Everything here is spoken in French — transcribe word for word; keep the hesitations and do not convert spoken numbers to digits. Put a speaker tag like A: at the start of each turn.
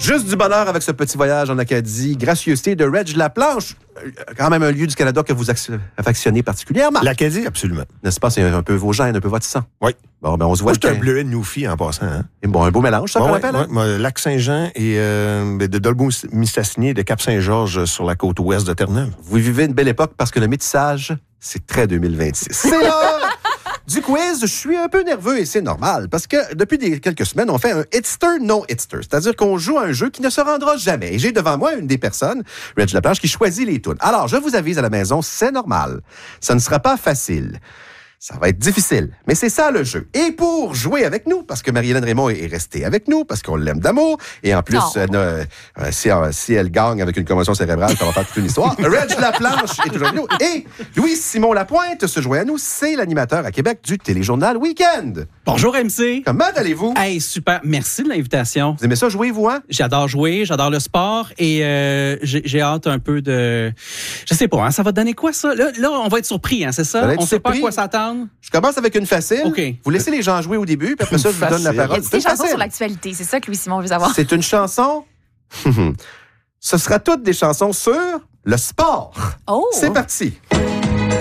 A: Juste du bonheur avec ce petit voyage en Acadie. Gracieuseté de Reg Laplanche. Quand même un lieu du Canada que vous affectionnez particulièrement.
B: L'Acadie, absolument.
A: N'est-ce pas? C'est un peu vos gènes, un peu votre sang.
B: Oui.
A: Bon, ben on se voit.
B: Moi, je suis un bleuet de Newfie en passant. Hein?
A: Et bon, un beau mélange, ça,
B: bon,
A: qu'on
B: ouais,
A: appelle.
B: Ouais,
A: hein?
B: moi, Lac-Saint-Jean et euh, de Dolbeau-Mistassini et de Cap-Saint-Georges sur la côte ouest de Terre-Neuve.
A: Vous vivez une belle époque parce que le métissage, c'est très deux mille vingt-six. C'est l'heure du quiz. Je suis un peu nerveux et c'est normal parce que depuis des, quelques semaines, on fait un hitster, no hitster. C'est-à-dire qu'on joue à un jeu qui ne se rendra jamais. Et j'ai devant moi une des personnes, Reg Laplanche, qui choisit les tunes. Alors, je vous avise à la maison, c'est normal. Ça ne sera pas facile. Ça va être difficile, mais c'est ça le jeu. Et pour jouer avec nous, parce que Marie-Hélène Raymond est restée avec nous, parce qu'on l'aime d'amour, et en plus, elle, euh, si, euh, si elle gagne avec une commotion cérébrale, ça va faire toute une histoire. Reg Laplanche est toujours avec nous. Et Louis-Simon Lapointe se joint à nous. C'est l'animateur à Québec du téléjournal Week-end.
C: Bonjour M C.
A: Comment allez-vous?
C: Hey, super. Merci de l'invitation.
A: Vous aimez ça jouer, vous, hein?
C: J'adore jouer, j'adore le sport et euh, j'ai, j'ai hâte un peu de... Je sais pas, hein, ça va donner quoi, ça? Là, là on va être surpris, hein, c'est ça?
A: On
C: ne sait pas à
A: surpris.
C: quoi s'attendre.
A: Je commence avec une facile.
C: OK.
A: Vous laissez les gens jouer au début, puis après ça, je vous donne la
B: Facile.
A: parole.
D: Y a-t-il des
A: C'est
D: chansons
A: facile.
D: sur l'actualité? C'est ça que Louis-Simon veut savoir.
A: C'est une chanson. Ce sera toutes des chansons sur le sport.
D: Oh!
A: C'est parti.